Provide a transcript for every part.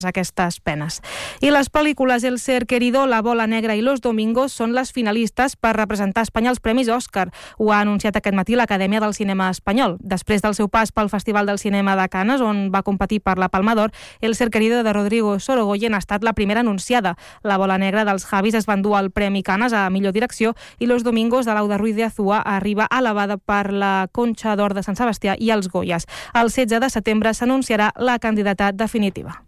aquestes penes. I les pel·lícules El ser querido, La bola negra i Los domingos són les finalistes per representar Espanya als Premis Òscar. Ho ha anunciat aquest matí l'Acadèmia del Cinema Espanyol. Després del seu pas pel Festival del Cinema de Canes, on va competir per la Palma d'Or, El ser querido de Rodrigo Sorogoyen ha estat la primera anunciada. La bola negra dels Javis es va endur el Premi Canes a millor direcció i Los domingos de Lauda Ruiz de Azúa arriba elevada per la Conxa d'Or de Sant Sebastià i els Goyes. El 16 de setembre s'anunciarà la candidata definitiva.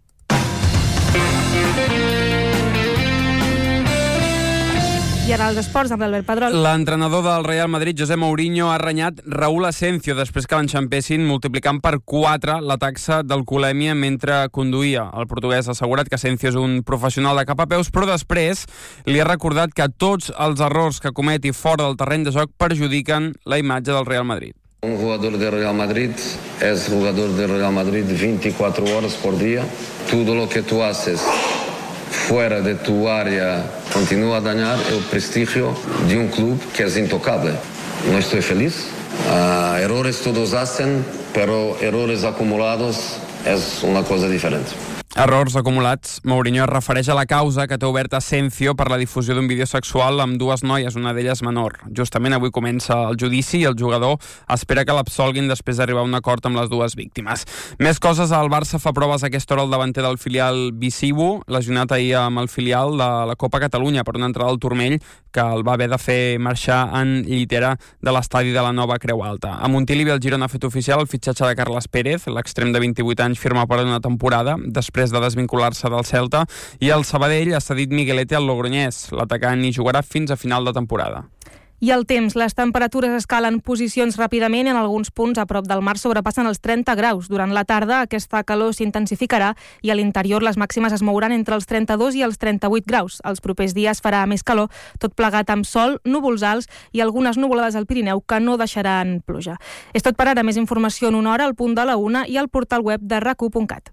I ara els esports amb l'Albert Pedrol. L'entrenador del Real Madrid, José Mourinho, ha renyat Raúl Asensio després que l'enxampessin multiplicant per 4 la taxa d'alcoholèmia mentre conduïa. El portuguès ha assegurat que Asensio és un professional de cap a peus, però després li ha recordat que tots els errors que cometi fora del terreny de joc perjudiquen la imatge del Real Madrid. Un jugador del Real Madrid es jugador del Real Madrid 24 horas por día. Todo lo que tú haces fuera de tu área continúa a dañar el prestigio de un club que es intocable. No estoy feliz. Errores todos hacen, pero errores acumulados es una cosa diferente. Errors acumulats. Mourinho es refereix a la causa que té oberta Asensio per la difusió d'un vídeo sexual amb 2 noies, una d'elles menor. Justament avui comença el judici i el jugador espera que l'absolguin després d'arribar a un acord amb les 2 víctimes. Més coses, el Barça fa proves a aquesta hora al davanter del filial Bisibu, lesionat ahir amb el filial de la Copa Catalunya per una entrada al turmell que el va haver de fer marxar en llitera de l'estadi de la Nova Creu Alta. A Montilivi el Girona ha fet oficial el fitxatge de Carles Pérez, l'extrem de 28 anys firma per una temporada, després de desvincular-se del Celta, i el Sabadell ha cedit Miguelete al Logroñés. L'atacant hi jugarà fins a final de temporada. I el temps. Les temperatures escalen posicions ràpidament i en alguns punts a prop del mar sobrepassen els 30 graus. Durant la tarda aquesta calor s'intensificarà i a l'interior les màximes es mouran entre els 32 i els 38 graus. Els propers dies farà més calor, tot plegat amb sol, núvols alts i algunes nuvolades al Pirineu que no deixaran pluja. És tot per ara. Més informació en una hora, al punt de la 1 i al portal web de rac1.cat.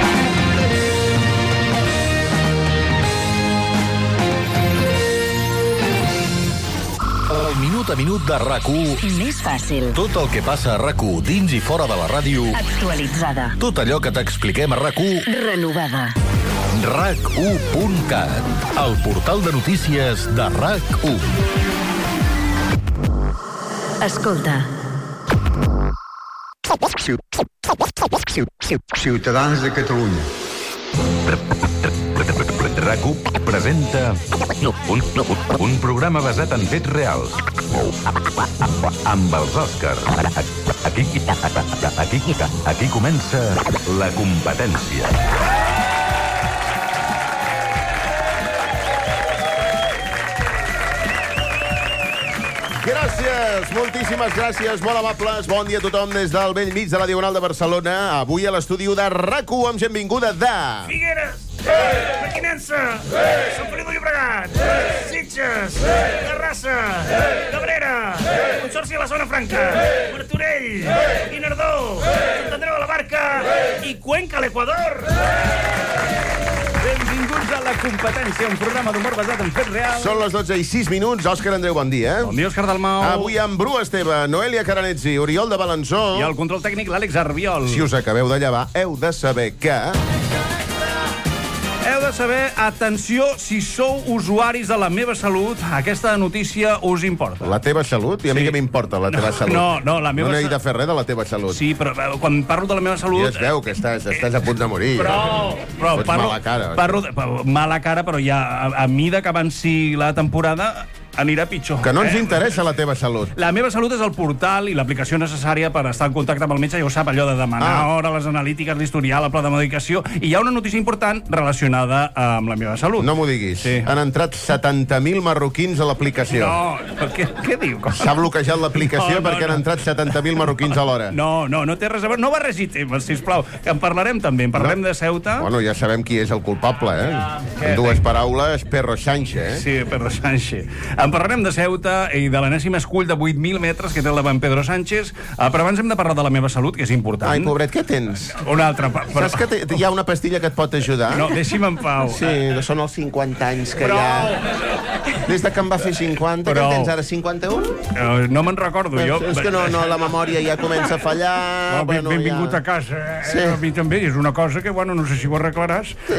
El minut a minut de RAC1. Més fàcil. Tot el que passa a RAC1 dins i fora de la ràdio. Actualitzada. Tot allò que t'expliquem a RAC1. Renovada. RAC1.cat. El portal de notícies de RAC1. Escolta. Ciutadans de Catalunya. RAC1 presenta un programa basat en fets reals amb els Òscars. Aquí comença la competència. Gràcies, moltíssimes gràcies, molt amables. Bon dia a tothom des del vell mig de la Diagonal de Barcelona. Avui a l'estudi de RAC1 amb gent vinguda de... Figueres, Mequinensa, Sant Feliu de Llobregat, Sitges, Terrassa, Cabrera, Consorci de la Zona Franca, Martorell, Guinardó, Sant Andreu de la Barca i Cuenca, l'Equador. Benvinguts a La Competència, un programa d'humor basat en fets reals. Són les 12:06. Òscar Andreu, bon dia. Bon dia, Òscar Dalmau. Avui amb Bru Esteve, Noelia Caranetzi, Oriol de Balançó. I el control tècnic, l'Àlex Arbiol. Si us acabeu de llevar, heu de saber que... Heu de saber, atenció, si sou usuaris de La Meva Salut, aquesta notícia us importa. La teva salut? I a mi què m'importa la teva salut? No, la meva... No n'he de fer res de la teva salut. Sí, però quan parlo de la meva salut... Ja es veu que estàs a punt de morir. Però Fots mala cara. Mala cara, però ja a mida que avanci la temporada anirà pitjor. Que no ens interessa la teva salut. La Meva Salut és el portal i l'aplicació necessària per estar en contacte amb el metge, ja ho sap, allò de demanar hora, les analítiques, l'historial, el pla de medicació, i hi ha una notícia important relacionada amb La Meva Salut. No m'ho diguis. Sí. Han entrat 70.000 marroquins a l'aplicació. No, què diu? S'ha bloquejat l'aplicació perquè han entrat 70.000 marroquins a l'hora. No té res a veure. No barregi temes, sisplau, que en parlarem també. En parlem de Ceuta. Bueno, ja sabem qui és el culpable, eh? En dues paraules, Perro Sánchez, eh? Sí, Perro Sánchez. En parlarem de Ceuta i de l'enèsim escull de 8.000 metres que té el davant Pedro Sánchez, però abans hem de parlar de la meva salut, que és important. Ai, pobret, què tens? Una altra... Saps que hi ha una pastilla que et pot ajudar? No, deixi'm en pau. Sí, són els 50 anys que ja... Des de que em va fer 50, que tens ara 51? No me'n recordo, jo... És que no, la memòria ja comença a fallar... Benvingut a casa. A mi també, és una cosa que, bueno, no sé si ho arreglaràs.